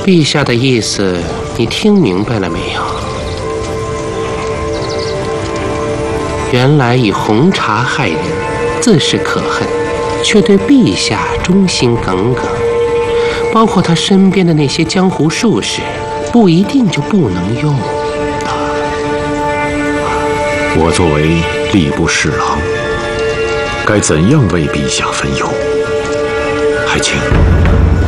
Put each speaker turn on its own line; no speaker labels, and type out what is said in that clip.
陛下的意思，你听明白了没有？原来以红茶害人，自是可恨，却对陛下忠心耿耿，包括他身边的那些江湖术士，不一定就不能用。
我作为吏部侍郎，该怎样为陛下分忧？还请